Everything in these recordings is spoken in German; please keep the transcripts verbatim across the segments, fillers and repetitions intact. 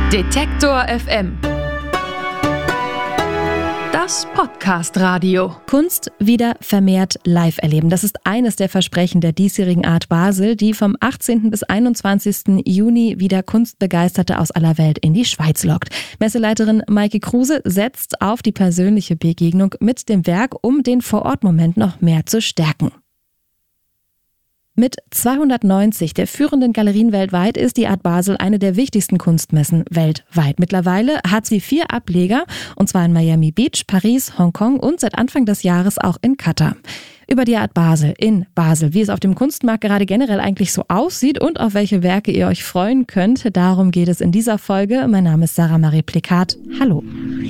Detektor F M. Das Podcast-Radio. Kunst wieder vermehrt live erleben. Das ist eines der Versprechen der diesjährigen Art Basel, die vom achtzehnten bis einundzwanzigsten Juni wieder Kunstbegeisterte aus aller Welt in die Schweiz lockt. Messeleiterin Maike Kruse setzt auf die persönliche Begegnung mit dem Werk, um den Vor-Ort-Moment noch mehr zu stärken. Mit zweihundertneunzig der führenden Galerien weltweit ist die Art Basel eine der wichtigsten Kunstmessen weltweit. Mittlerweile hat sie vier Ableger, und zwar in Miami Beach, Paris, Hongkong und seit Anfang des Jahres auch in Katar. Über die Art Basel in Basel, wie es auf dem Kunstmarkt gerade generell eigentlich so aussieht und auf welche Werke ihr euch freuen könnt, darum geht es in dieser Folge. Mein Name ist Sarah Marie Plikat. Hallo.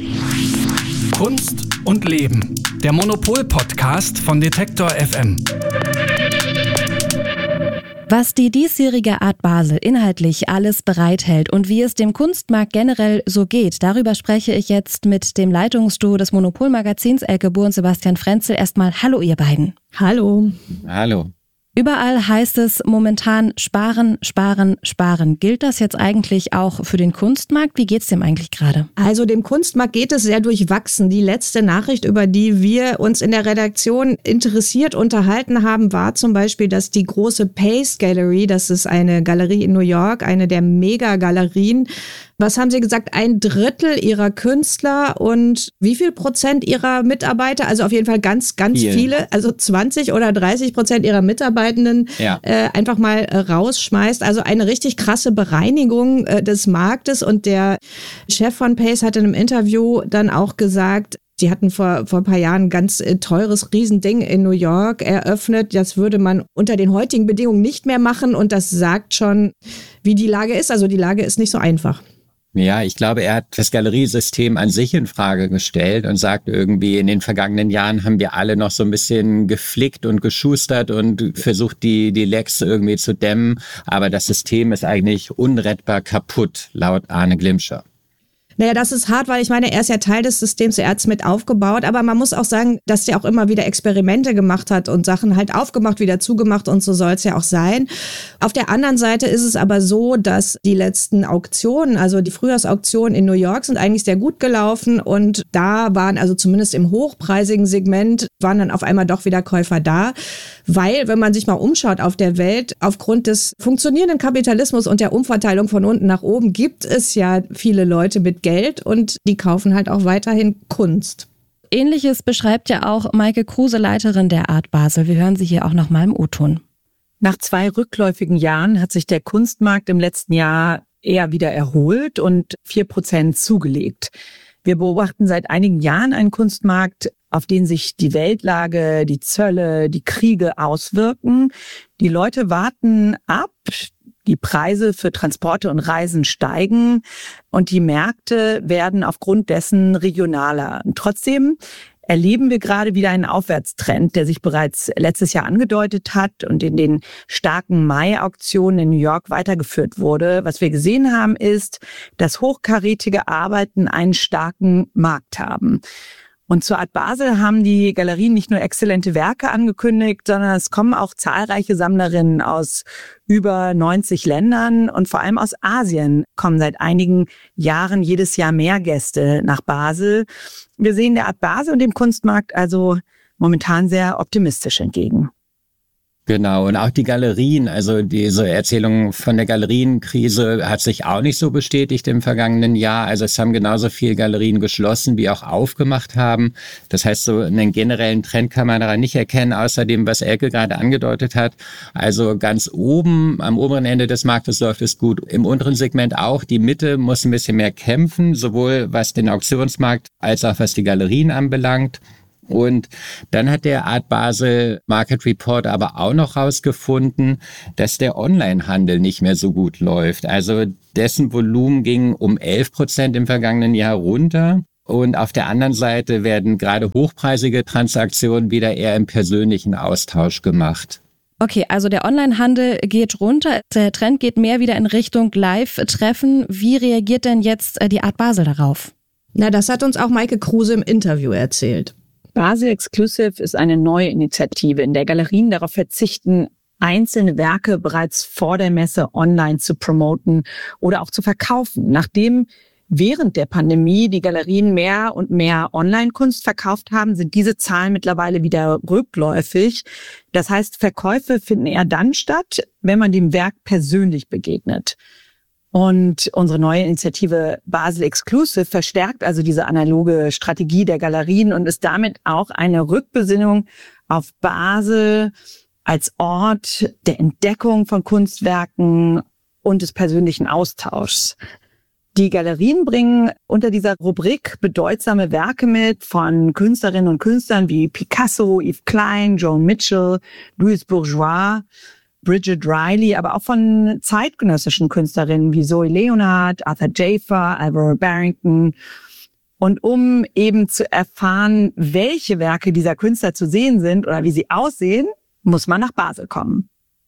Kunst und Leben, der Monopol-Podcast von Detektor F M. Was die diesjährige Art Basel inhaltlich alles bereithält und wie es dem Kunstmarkt generell so geht, darüber spreche ich jetzt mit dem Leitungsduo des Monopol-Magazins Elke Buhr und Sebastian Frenzel. Erstmal hallo ihr beiden. Hallo. Hallo. Überall heißt es momentan sparen, sparen, sparen. Gilt das jetzt eigentlich auch für den Kunstmarkt? Wie geht's dem eigentlich gerade? Also dem Kunstmarkt geht es sehr durchwachsen. Die letzte Nachricht, über die wir uns in der Redaktion interessiert unterhalten haben, war zum Beispiel, dass die große Pace Gallery, das ist eine Galerie in New York, eine der Megagalerien, was haben Sie gesagt, ein Drittel ihrer Künstler und wie viel Prozent ihrer Mitarbeiter, also auf jeden Fall ganz, ganz Viel. viele, also zwanzig oder dreißig Prozent ihrer Mitarbeitenden ja. äh, einfach mal äh, rausschmeißt. Also eine richtig krasse Bereinigung äh, des Marktes. Und der Chef von Pace hat in einem Interview dann auch gesagt, die hatten vor, vor ein paar Jahren ein ganz äh, teures Riesending in New York eröffnet. Das würde man unter den heutigen Bedingungen nicht mehr machen. Und das sagt schon, wie die Lage ist. Also die Lage ist nicht so einfach. Ja, ich glaube, er hat das Galeriesystem an sich in Frage gestellt und sagt irgendwie, in den vergangenen Jahren haben wir alle noch so ein bisschen geflickt und geschustert und versucht, die, die Lecks irgendwie zu dämmen. Aber das System ist eigentlich unrettbar kaputt, laut Arne Glimscher. Naja, das ist hart, weil ich meine, er ist ja Teil des Systems, er hat es mit aufgebaut, aber man muss auch sagen, dass der auch immer wieder Experimente gemacht hat und Sachen halt aufgemacht, wieder zugemacht und so soll es ja auch sein. Auf der anderen Seite ist es aber so, dass die letzten Auktionen, also die Frühjahrsauktionen in New York sind eigentlich sehr gut gelaufen und da waren also zumindest im hochpreisigen Segment waren dann auf einmal doch wieder Käufer da, weil wenn man sich mal umschaut auf der Welt, aufgrund des funktionierenden Kapitalismus und der Umverteilung von unten nach oben gibt es ja viele Leute mit Geld und die kaufen halt auch weiterhin Kunst. Ähnliches beschreibt ja auch Maike Kruse, Leiterin der Art Basel. Wir hören sie hier auch nochmal im O-Ton. Nach zwei rückläufigen Jahren hat sich der Kunstmarkt im letzten Jahr eher wieder erholt und vier Prozent zugelegt. Wir beobachten seit einigen Jahren einen Kunstmarkt, auf den sich die Weltlage, die Zölle, die Kriege auswirken. Die Leute warten ab. Die Preise für Transporte und Reisen steigen und die Märkte werden aufgrund dessen regionaler. Und trotzdem erleben wir gerade wieder einen Aufwärtstrend, der sich bereits letztes Jahr angedeutet hat und in den starken Mai-Auktionen in New York weitergeführt wurde. Was wir gesehen haben, ist, dass hochkarätige Arbeiten einen starken Markt haben. Und zur Art Basel haben die Galerien nicht nur exzellente Werke angekündigt, sondern es kommen auch zahlreiche Sammlerinnen aus über neunzig Ländern und vor allem aus Asien kommen seit einigen Jahren jedes Jahr mehr Gäste nach Basel. Wir sehen der Art Basel und dem Kunstmarkt also momentan sehr optimistisch entgegen. Genau, und auch die Galerien, also diese Erzählung von der Galerienkrise hat sich auch nicht so bestätigt im vergangenen Jahr. Also es haben genauso viele Galerien geschlossen, wie auch aufgemacht haben. Das heißt, so einen generellen Trend kann man daran nicht erkennen, außer dem, was Elke gerade angedeutet hat. Also ganz oben, am oberen Ende des Marktes läuft es gut. Im unteren Segment auch. Die Mitte muss ein bisschen mehr kämpfen, sowohl was den Auktionsmarkt als auch was die Galerien anbelangt. Und dann hat der Art Basel Market Report aber auch noch rausgefunden, dass der Onlinehandel nicht mehr so gut läuft. Also dessen Volumen ging um elf Prozent im vergangenen Jahr runter. Und auf der anderen Seite werden gerade hochpreisige Transaktionen wieder eher im persönlichen Austausch gemacht. Okay, also der Onlinehandel geht runter, der Trend geht mehr wieder in Richtung Live-Treffen. Wie reagiert denn jetzt die Art Basel darauf? Na, das hat uns auch Maike Kruse im Interview erzählt. Basel Exclusive ist eine neue Initiative, in der Galerien darauf verzichten, einzelne Werke bereits vor der Messe online zu promoten oder auch zu verkaufen. Nachdem während der Pandemie die Galerien mehr und mehr Online-Kunst verkauft haben, sind diese Zahlen mittlerweile wieder rückläufig. Das heißt, Verkäufe finden eher dann statt, wenn man dem Werk persönlich begegnet. Und unsere neue Initiative Basel Exclusive verstärkt also diese analoge Strategie der Galerien und ist damit auch eine Rückbesinnung auf Basel als Ort der Entdeckung von Kunstwerken und des persönlichen Austauschs. Die Galerien bringen unter dieser Rubrik bedeutsame Werke mit von Künstlerinnen und Künstlern wie Picasso, Yves Klein, Joan Mitchell, Louis Bourgeois, Bridget Riley, aber auch von zeitgenössischen Künstlerinnen wie Zoe Leonard, Arthur Jafer, Alvaro Barrington. Und um eben zu erfahren, welche Werke dieser Künstler zu sehen sind oder wie sie aussehen, muss man nach Basel kommen.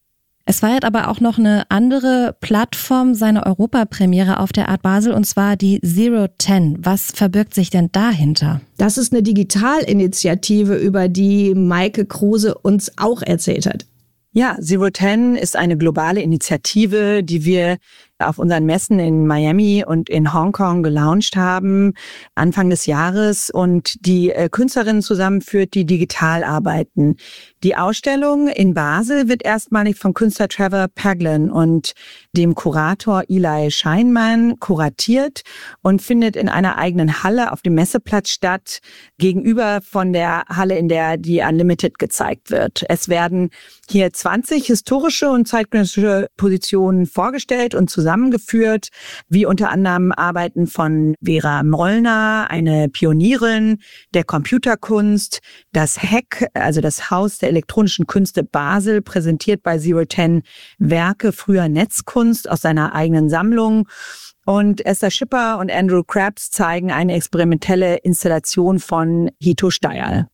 Es feiert aber auch noch eine andere Plattform seine Europapremiere auf der Art Basel, und zwar die Zero Ten. Was verbirgt sich denn dahinter? Das ist eine Digitalinitiative, über die Maike Kruse uns auch erzählt hat. Ja, Zero Ten ist eine globale Initiative, die wir auf unseren Messen in Miami und in Hongkong gelauncht haben, Anfang des Jahres, und die äh, Künstlerinnen zusammenführt, die digital arbeiten. Die Ausstellung in Basel wird erstmalig von Künstler Trevor Paglen und dem Kurator Eli Scheinman kuratiert und findet in einer eigenen Halle auf dem Messeplatz statt, gegenüber von der Halle, in der die Unlimited gezeigt wird. Es werden hier zwanzig historische und zeitgenössische Positionen vorgestellt und zusammengeführt, wie unter anderem Arbeiten von Vera Mollner, eine Pionierin der Computerkunst. Das Hack, also das Haus der elektronischen Künste Basel, präsentiert bei Zero Ten Werke früher Netzkunst aus seiner eigenen Sammlung. Und Esther Schipper und Andrew Krabs zeigen eine experimentelle Installation von Hito Steyerl.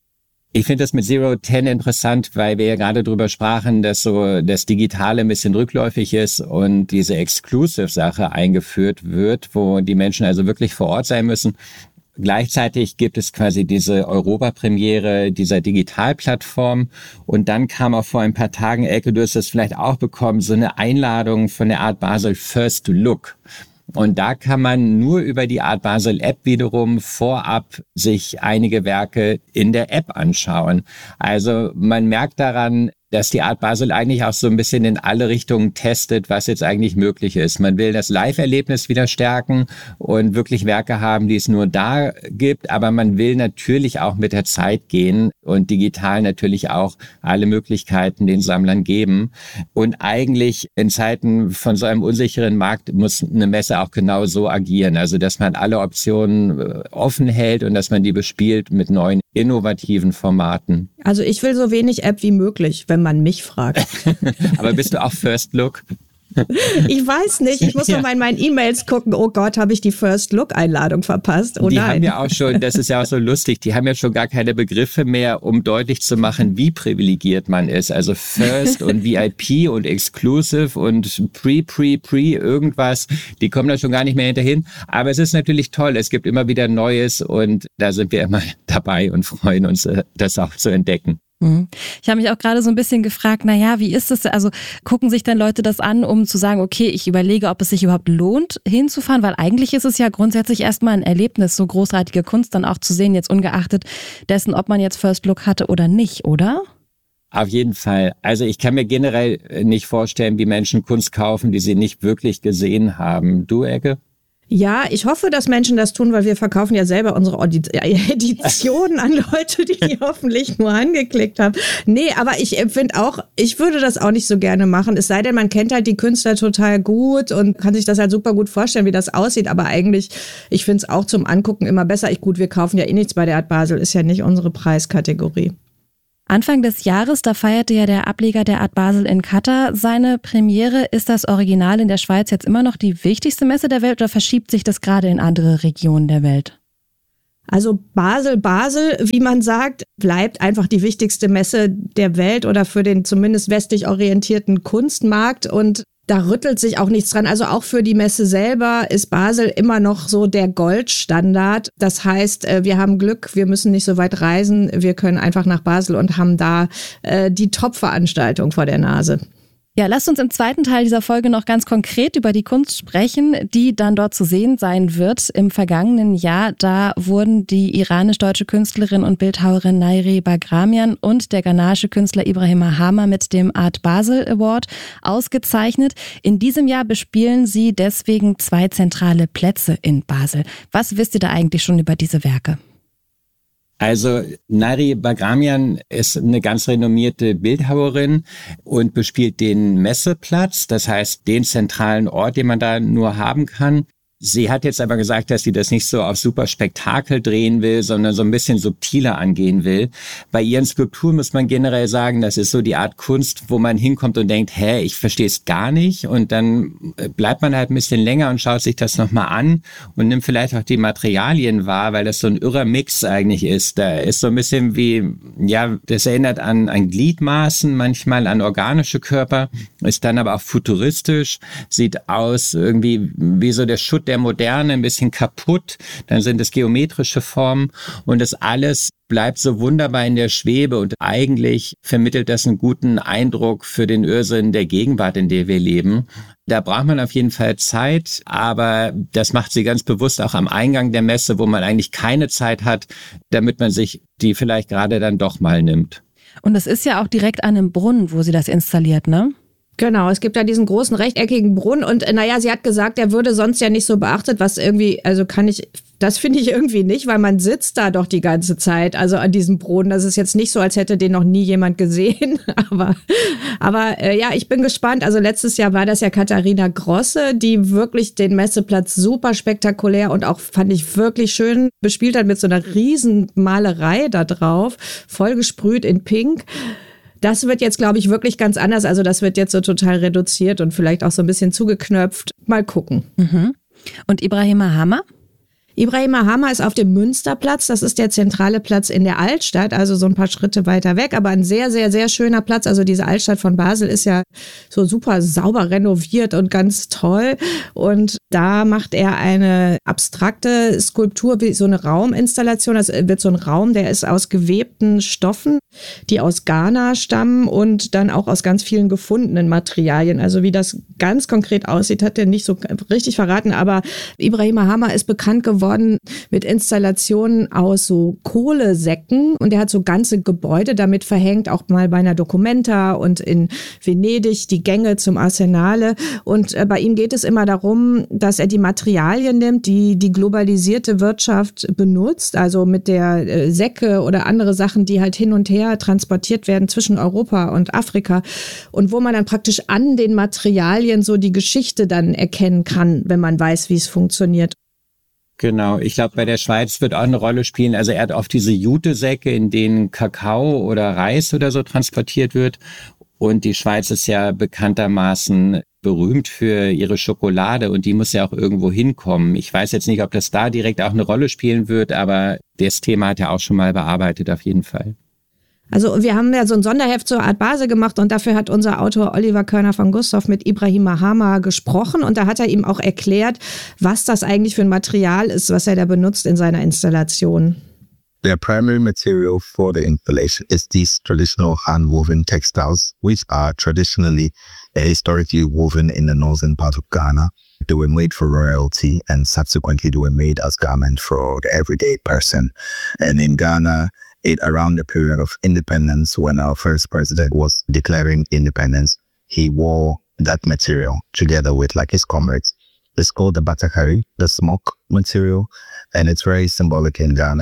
Ich finde das mit Zero Ten interessant, weil wir ja gerade drüber sprachen, dass so das Digitale ein bisschen rückläufig ist und diese Exclusive-Sache eingeführt wird, wo die Menschen also wirklich vor Ort sein müssen. Gleichzeitig gibt es quasi diese Europapremiere dieser Digitalplattform, und dann kam auch vor ein paar Tagen, Elke, du hast das vielleicht auch bekommen, so eine Einladung von der Art Basel First Look. Und da kann man nur über die Art Basel App wiederum vorab sich einige Werke in der App anschauen. Also man merkt daran, dass die Art Basel eigentlich auch so ein bisschen in alle Richtungen testet, was jetzt eigentlich möglich ist. Man will das Live-Erlebnis wieder stärken und wirklich Werke haben, die es nur da gibt, aber man will natürlich auch mit der Zeit gehen und digital natürlich auch alle Möglichkeiten den Sammlern geben. Und eigentlich in Zeiten von so einem unsicheren Markt muss eine Messe auch genau so agieren, also dass man alle Optionen offen hält und dass man die bespielt mit neuen innovativen Formaten. Also ich will so wenig App wie möglich, wenn man mich fragt. Aber bist du auch First Look? Ich weiß nicht, ich muss ja. noch mal in meinen E-Mails gucken, oh Gott, habe ich die First Look-Einladung verpasst? Oh die nein. haben ja auch schon, das ist ja auch so lustig, die haben ja schon gar keine Begriffe mehr, um deutlich zu machen, wie privilegiert man ist. Also First und V I P und Exclusive und Pre, Pre, Pre, irgendwas, die kommen da schon gar nicht mehr hinterhin. Aber es ist natürlich toll, es gibt immer wieder Neues und da sind wir immer dabei und freuen uns, das auch zu entdecken. Ich habe mich auch gerade so ein bisschen gefragt, na ja, wie ist das? Also gucken sich dann Leute das an, um zu sagen, okay, ich überlege, ob es sich überhaupt lohnt, hinzufahren, weil eigentlich ist es ja grundsätzlich erstmal ein Erlebnis, so großartige Kunst dann auch zu sehen, jetzt ungeachtet dessen, ob man jetzt First Look hatte oder nicht, oder? Auf jeden Fall. Also ich kann mir generell nicht vorstellen, wie Menschen Kunst kaufen, die sie nicht wirklich gesehen haben. Du, Ecke? Ja, ich hoffe, dass Menschen das tun, weil wir verkaufen ja selber unsere Editionen an Leute, die die hoffentlich nur angeklickt haben. Nee, aber ich finde auch, ich würde das auch nicht so gerne machen. Es sei denn, man kennt halt die Künstler total gut und kann sich das halt super gut vorstellen, wie das aussieht. Aber eigentlich, ich finde es auch zum Angucken immer besser. Ich, gut, wir kaufen ja eh nichts bei der Art Basel, ist ja nicht unsere Preiskategorie. Anfang des Jahres, da feierte ja der Ableger der Art Basel in Katar seine Premiere. Ist das Original in der Schweiz jetzt immer noch die wichtigste Messe der Welt oder verschiebt sich das gerade in andere Regionen der Welt? Also Basel, Basel, wie man sagt, bleibt einfach die wichtigste Messe der Welt oder für den zumindest westlich orientierten Kunstmarkt. Und Da rüttelt sich auch nichts dran. Also auch für die Messe selber ist Basel immer noch so der Goldstandard. Das heißt, wir haben Glück, wir müssen nicht so weit reisen. Wir können einfach nach Basel und haben da äh, die Top-Veranstaltung vor der Nase. Ja, lasst uns im zweiten Teil dieser Folge noch ganz konkret über die Kunst sprechen, die dann dort zu sehen sein wird. Im vergangenen Jahr, da wurden die iranisch-deutsche Künstlerin und Bildhauerin Nairi Bagramian und der ghanaische Künstler Ibrahim Mahama mit dem Art Basel Award ausgezeichnet. In diesem Jahr bespielen sie deswegen zwei zentrale Plätze in Basel. Was wisst ihr da eigentlich schon über diese Werke? Also Nairi Bagramian ist eine ganz renommierte Bildhauerin und bespielt den Messeplatz, das heißt den zentralen Ort, den man da nur haben kann. Sie hat jetzt aber gesagt, dass sie das nicht so auf super Spektakel drehen will, sondern so ein bisschen subtiler angehen will. Bei ihren Skulpturen muss man generell sagen, das ist so die Art Kunst, wo man hinkommt und denkt, hä, ich verstehe es gar nicht. Und dann bleibt man halt ein bisschen länger und schaut sich das nochmal an und nimmt vielleicht auch die Materialien wahr, weil das so ein irrer Mix eigentlich ist. Da ist so ein bisschen wie, ja, das erinnert an, an Gliedmaßen, manchmal an organische Körper, ist dann aber auch futuristisch, sieht aus irgendwie wie so der Schutt der Moderne, ein bisschen kaputt, dann sind es geometrische Formen und das alles bleibt so wunderbar in der Schwebe und eigentlich vermittelt das einen guten Eindruck für den Irrsinn der Gegenwart, in der wir leben. Da braucht man auf jeden Fall Zeit, aber das macht sie ganz bewusst auch am Eingang der Messe, wo man eigentlich keine Zeit hat, damit man sich die vielleicht gerade dann doch mal nimmt. Und das ist ja auch direkt an einem Brunnen, wo sie das installiert, ne? Genau, es gibt da diesen großen rechteckigen Brunnen und naja, sie hat gesagt, der würde sonst ja nicht so beachtet, was irgendwie, also kann ich, das finde ich irgendwie nicht, weil man sitzt da doch die ganze Zeit, also an diesem Brunnen. Das ist jetzt nicht so, als hätte den noch nie jemand gesehen, aber, aber äh, ja, ich bin gespannt. Also letztes Jahr war das ja Katharina Grosse, die wirklich den Messeplatz super spektakulär und auch, fand ich, wirklich schön bespielt hat mit so einer riesen Malerei da drauf, voll gesprüht in Pink. Das wird jetzt, glaube ich, wirklich ganz anders. Also das wird jetzt so total reduziert und vielleicht auch so ein bisschen zugeknöpft. Mal gucken. Mhm. Und Ibrahim Mahama? Ibrahim Mahama ist auf dem Münsterplatz. Das ist der zentrale Platz in der Altstadt, also so ein paar Schritte weiter weg, aber ein sehr, sehr, sehr schöner Platz. Also diese Altstadt von Basel ist ja so super sauber renoviert und ganz toll. Und da macht er eine abstrakte Skulptur, wie so eine Rauminstallation. Das wird so ein Raum, der ist aus gewebten Stoffen, die aus Ghana stammen und dann auch aus ganz vielen gefundenen Materialien. Also wie das ganz konkret aussieht, hat er nicht so richtig verraten, aber Ibrahim Mahama ist bekannt geworden mit Installationen aus so Kohlesäcken und er hat so ganze Gebäude damit verhängt, auch mal bei einer Documenta und in Venedig die Gänge zum Arsenale. Und äh, bei ihm geht es immer darum, dass er die Materialien nimmt, die die globalisierte Wirtschaft benutzt, also mit der äh, Säcke oder andere Sachen, die halt hin und her transportiert werden zwischen Europa und Afrika und wo man dann praktisch an den Materialien so die Geschichte dann erkennen kann, wenn man weiß, wie es funktioniert. Genau, ich glaube, bei der Schweiz wird auch eine Rolle spielen. Also er hat oft diese Jutesäcke, in denen Kakao oder Reis oder so transportiert wird. Und die Schweiz ist ja bekanntermaßen berühmt für ihre Schokolade und die muss ja auch irgendwo hinkommen. Ich weiß jetzt nicht, ob das da direkt auch eine Rolle spielen wird, aber das Thema hat er auch schon mal bearbeitet, auf jeden Fall. Also wir haben ja so ein Sonderheft zur Art Basel gemacht und dafür hat unser Autor Oliver Körner von Gustav mit Ibrahim Mahama gesprochen und da hat er ihm auch erklärt, was das eigentlich für ein Material ist, was er da benutzt in seiner Installation. The primary material for the installation is these traditional hand-woven textiles, which are traditionally uh, historically woven in the northern part of Ghana. They were made for royalty and subsequently they were made as garments for the everyday person. And in Ghana, it around the period of independence, when our first president was declaring independence, he wore that material together with like his comrades. It's called the batakari, the smoke material, and it's very symbolic in Ghana.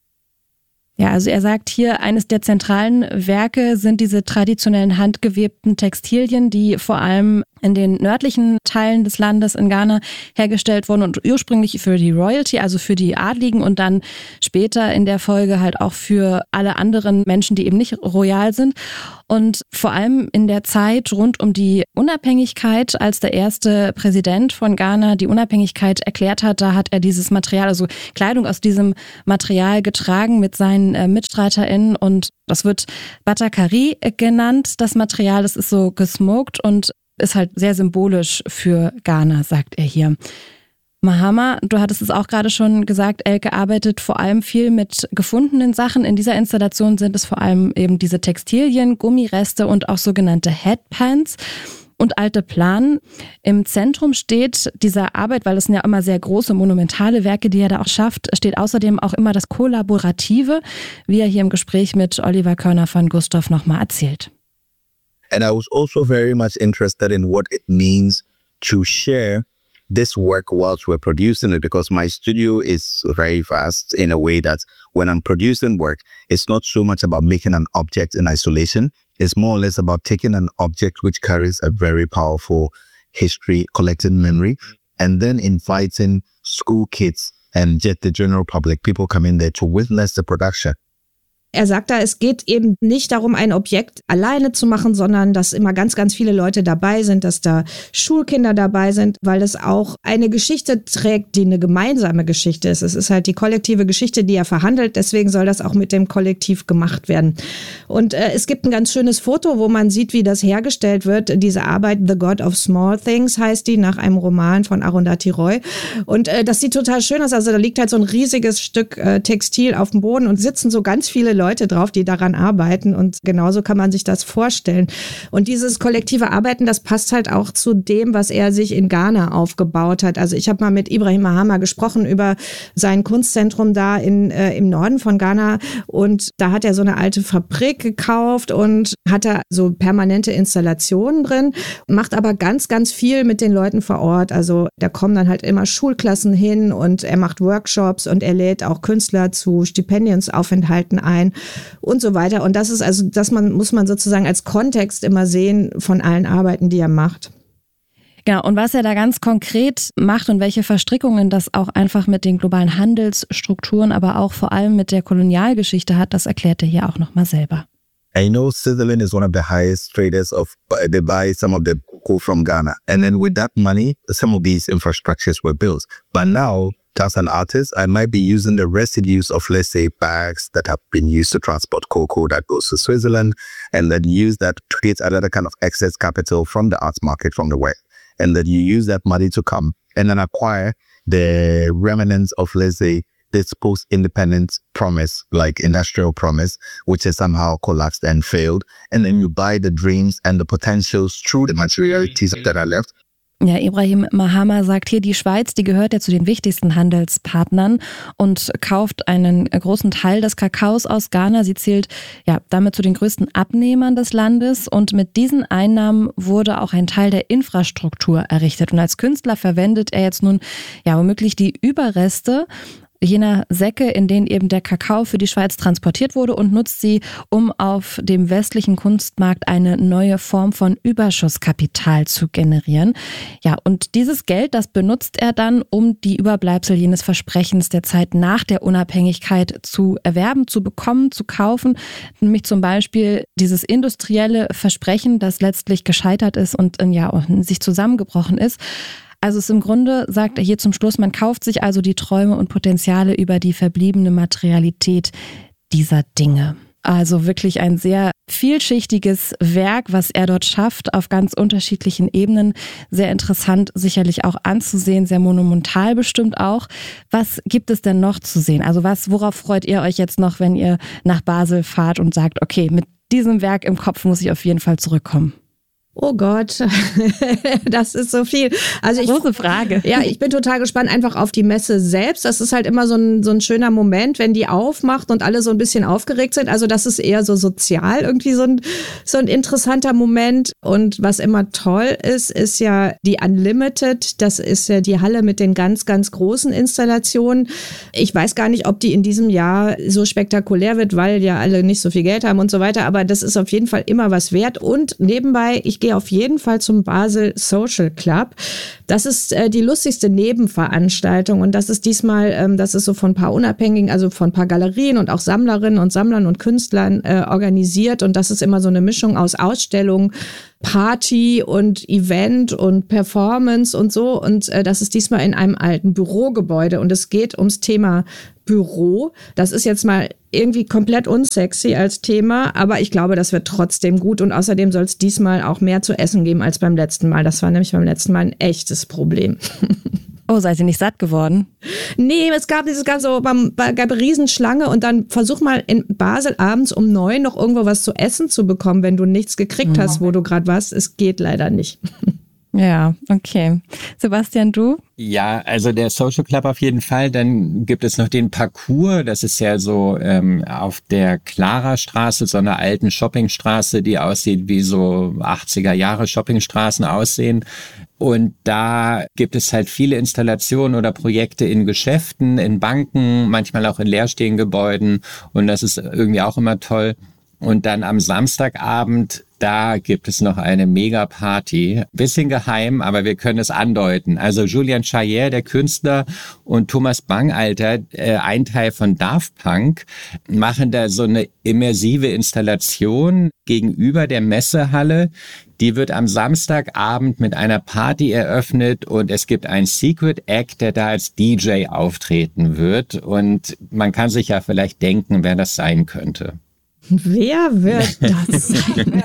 Ja, also er sagt hier, eines der zentralen Werke sind diese traditionellen handgewebten Textilien, die vor allem in den nördlichen Teilen des Landes in Ghana hergestellt wurden und ursprünglich für die Royalty, also für die Adligen und dann später in der Folge halt auch für alle anderen Menschen, die eben nicht royal sind. Und vor allem in der Zeit rund um die Unabhängigkeit, als der erste Präsident von Ghana die Unabhängigkeit erklärt hat, da hat er dieses Material, also Kleidung aus diesem Material getragen mit seinen äh, MitstreiterInnen und das wird Batakari genannt, das Material, das ist so gesmoked und ist halt sehr symbolisch für Ghana, sagt er hier. Mahama, du hattest es auch gerade schon gesagt, Elke arbeitet vor allem viel mit gefundenen Sachen. In dieser Installation sind es vor allem eben diese Textilien, Gummireste und auch sogenannte Headpans und alte Planen. Im Zentrum steht dieser Arbeit, weil es sind ja immer sehr große, monumentale Werke, die er da auch schafft, steht außerdem auch immer das Kollaborative, wie er hier im Gespräch mit Oliver Körner von Gustav nochmal erzählt. And I was also very much interested in what it means to share this work whilst we're producing it, because my studio is very vast in a way that when I'm producing work, it's not so much about making an object in isolation. It's more or less about taking an object which carries a very powerful history, collected memory, and then inviting school kids and just the general public, people come in there to witness the production. Er sagt da, es geht eben nicht darum, ein Objekt alleine zu machen, sondern dass immer ganz, ganz viele Leute dabei sind, dass da Schulkinder dabei sind, weil es auch eine Geschichte trägt, die eine gemeinsame Geschichte ist. Es ist halt die kollektive Geschichte, die er verhandelt. Deswegen soll das auch mit dem Kollektiv gemacht werden. Und äh, es gibt ein ganz schönes Foto, wo man sieht, wie das hergestellt wird. Diese Arbeit, The God of Small Things heißt die, nach einem Roman von Arundhati Roy. Und äh, das sieht total schön aus. Also da liegt halt so ein riesiges Stück äh, Textil auf dem Boden und sitzen so ganz viele Leute Leute drauf, die daran arbeiten, und genauso kann man sich das vorstellen. Und dieses kollektive Arbeiten, das passt halt auch zu dem, was er sich in Ghana aufgebaut hat. Also ich habe mal mit Ibrahim Mahama gesprochen über sein Kunstzentrum da in, äh, im Norden von Ghana, und da hat er so eine alte Fabrik gekauft und hat da so permanente Installationen drin, macht aber ganz, ganz viel mit den Leuten vor Ort. Also da kommen dann halt immer Schulklassen hin und er macht Workshops und er lädt auch Künstler zu Stipendienaufenthalten ein und so weiter. Und das ist also, das man, muss man sozusagen als Kontext immer sehen von allen Arbeiten, die er macht. Genau, und was er da ganz konkret macht und welche Verstrickungen das auch einfach mit den globalen Handelsstrukturen, aber auch vor allem mit der Kolonialgeschichte hat, das erklärt er hier auch nochmal selber. I know Switzerland is one of the highest traders of, they buy some of the coal from Ghana. And then with that money, some of these infrastructures were built. But now, as an artist, I might be using the residues of, let's say, bags that have been used to transport cocoa that goes to Switzerland, and then use that to create another kind of excess capital from the arts market from the West. And then you use that money to come and then acquire the remnants of, let's say, this post-independence promise, like industrial promise, which has somehow collapsed and failed. And then you buy the dreams and the potentials through the materialities that are left. Ja, Ibrahim Mahama sagt hier, die Schweiz, die gehört ja zu den wichtigsten Handelspartnern und kauft einen großen Teil des Kakaos aus Ghana. Sie zählt ja damit zu den größten Abnehmern des Landes, und mit diesen Einnahmen wurde auch ein Teil der Infrastruktur errichtet. Und als Künstler verwendet er jetzt nun ja womöglich die Überreste jener Säcke, in denen eben der Kakao für die Schweiz transportiert wurde, und nutzt sie, um auf dem westlichen Kunstmarkt eine neue Form von Überschusskapital zu generieren. Ja, und dieses Geld, das benutzt er dann, um die Überbleibsel jenes Versprechens der Zeit nach der Unabhängigkeit zu erwerben, zu bekommen, zu kaufen. Nämlich zum Beispiel dieses industrielle Versprechen, das letztlich gescheitert ist und ja in sich zusammengebrochen ist. Also es ist im Grunde, sagt er hier zum Schluss, man kauft sich also die Träume und Potenziale über die verbliebene Materialität dieser Dinge. Also wirklich ein sehr vielschichtiges Werk, was er dort schafft, auf ganz unterschiedlichen Ebenen. Sehr interessant sicherlich auch anzusehen, sehr monumental bestimmt auch. Was gibt es denn noch zu sehen? Also was, worauf freut ihr euch jetzt noch, wenn ihr nach Basel fahrt und sagt, okay, mit diesem Werk im Kopf muss ich auf jeden Fall zurückkommen? Oh Gott, das ist so viel. Also ich, große Frage. Ja, ich bin total gespannt einfach auf die Messe selbst. Das ist halt immer so ein, so ein schöner Moment, wenn die aufmacht und alle so ein bisschen aufgeregt sind. Also das ist eher so sozial irgendwie so ein, so ein interessanter Moment. Und was immer toll ist, ist ja die Unlimited. Das ist ja die Halle mit den ganz, ganz großen Installationen. Ich weiß gar nicht, ob die in diesem Jahr so spektakulär wird, weil ja alle nicht so viel Geld haben und so weiter. Aber das ist auf jeden Fall immer was wert. Und nebenbei, ich gehe auf jeden Fall zum Basel Social Club. Das ist äh, die lustigste Nebenveranstaltung, und das ist diesmal, ähm, das ist so von ein paar Unabhängigen, also von ein paar Galerien und auch Sammlerinnen und Sammlern und Künstlern äh, organisiert, und das ist immer so eine Mischung aus Ausstellung, Party und Event und Performance und so, und äh, das ist diesmal in einem alten Bürogebäude, und es geht ums Thema Büro. Das ist jetzt mal irgendwie komplett unsexy als Thema, aber ich glaube, das wird trotzdem gut und außerdem soll es diesmal auch mehr zu essen geben als beim letzten Mal. Das war nämlich beim letzten Mal ein echtes Problem. Oh, seid ihr nicht satt geworden? Nee, es gab dieses ganze, so, man gab eine Riesenschlange und dann versuch mal in Basel abends um neun noch irgendwo was zu essen zu bekommen, wenn du nichts gekriegt hast, wo du gerade warst. Es geht leider nicht. Ja, okay. Sebastian, du? Ja, also der Social Club auf jeden Fall. Dann gibt es noch den Parcours. Das ist ja so ähm, auf der Clara-Straße, so einer alten Shoppingstraße, die aussieht wie so achtziger Jahre Shoppingstraßen aussehen. Und da gibt es halt viele Installationen oder Projekte in Geschäften, in Banken, manchmal auch in leerstehenden Gebäuden. Und das ist irgendwie auch immer toll. Und dann am Samstagabend, da gibt es noch eine Mega-Party. Bisschen geheim, aber wir können es andeuten. Also Julian Chayer, der Künstler, und Thomas Bangalter, äh, ein Teil von Daft Punk, machen da so eine immersive Installation gegenüber der Messehalle. Die wird am Samstagabend mit einer Party eröffnet und es gibt einen Secret Act, der da als D J auftreten wird. Und man kann sich ja vielleicht denken, wer das sein könnte. Wer wird das sein?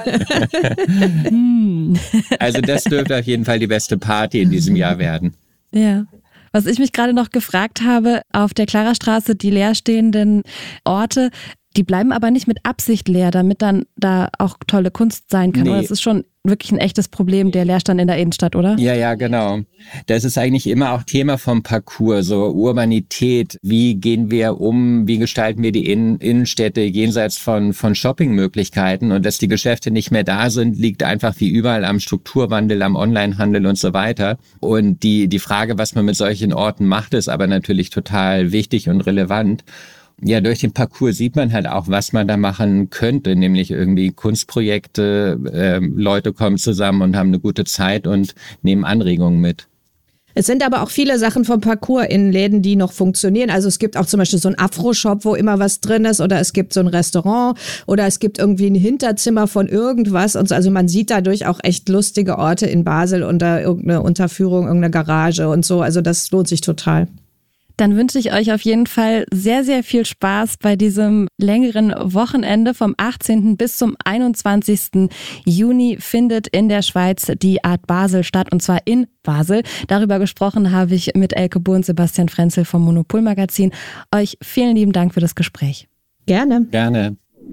Also das dürfte auf jeden Fall die beste Party in diesem Jahr werden. Ja. Was ich mich gerade noch gefragt habe, auf der Klarastraße, die leerstehenden Orte, die bleiben aber nicht mit Absicht leer, damit dann da auch tolle Kunst sein kann. Nee. Oder das ist schon wirklich ein echtes Problem, der Leerstand in der Innenstadt, oder? Ja, ja, genau. Das ist eigentlich immer auch Thema vom Parcours, so Urbanität. Wie gehen wir um? Wie gestalten wir die Innen- Innenstädte jenseits von, von Shoppingmöglichkeiten? Und dass die Geschäfte nicht mehr da sind, liegt einfach wie überall am Strukturwandel, am Onlinehandel und so weiter. Und die, die Frage, was man mit solchen Orten macht, ist aber natürlich total wichtig und relevant. Ja, durch den Parcours sieht man halt auch, was man da machen könnte, nämlich irgendwie Kunstprojekte, äh, Leute kommen zusammen und haben eine gute Zeit und nehmen Anregungen mit. Es sind aber auch viele Sachen vom Parcours in Läden, die noch funktionieren. Also es gibt auch zum Beispiel so einen Afro-Shop, wo immer was drin ist, oder es gibt so ein Restaurant oder es gibt irgendwie ein Hinterzimmer von irgendwas. Und so. Also man sieht dadurch auch echt lustige Orte in Basel unter irgendeine Unterführung, irgendeine Garage und so. Also das lohnt sich total. Dann wünsche ich euch auf jeden Fall sehr, sehr viel Spaß bei diesem längeren Wochenende. Vom achtzehnten bis zum einundzwanzigsten Juni findet in der Schweiz die Art Basel statt, und zwar in Basel. Darüber gesprochen habe ich mit Elke Buhr und Sebastian Frenzel vom Monopol Magazin. Euch vielen lieben Dank für das Gespräch. Gerne. Gerne.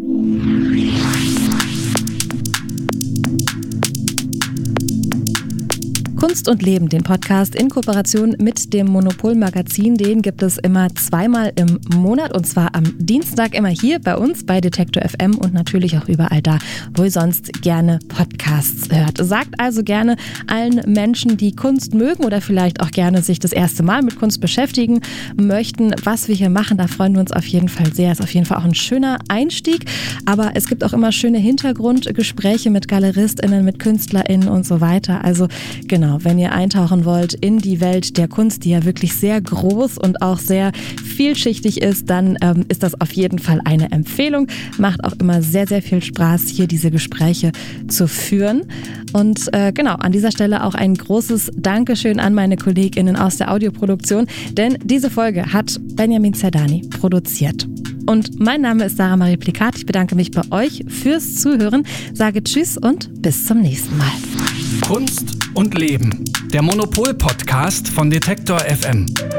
Kunst und Leben, den Podcast in Kooperation mit dem Monopol Magazin, den gibt es immer zweimal im Monat, und zwar am Dienstag immer hier bei uns bei Detektor F M und natürlich auch überall da, wo ihr sonst gerne Podcasts hört. Sagt also gerne allen Menschen, die Kunst mögen oder vielleicht auch gerne sich das erste Mal mit Kunst beschäftigen möchten, was wir hier machen. Da freuen wir uns auf jeden Fall sehr. Ist auf jeden Fall auch ein schöner Einstieg, aber es gibt auch immer schöne Hintergrundgespräche mit GaleristInnen, mit KünstlerInnen und so weiter. Also genau. Wenn ihr eintauchen wollt in die Welt der Kunst, die ja wirklich sehr groß und auch sehr vielschichtig ist, dann ähm, ist das auf jeden Fall eine Empfehlung. Macht auch immer sehr, sehr viel Spaß, hier diese Gespräche zu führen. Und äh, genau, an dieser Stelle auch ein großes Dankeschön an meine KollegInnen aus der Audioproduktion, denn diese Folge hat Benjamin Zerdani produziert. Und mein Name ist Sarah Marie Plikat. Ich bedanke mich bei euch fürs Zuhören, sage Tschüss und bis zum nächsten Mal. Kunst und Leben. Der Monopol-Podcast von Detektor F M.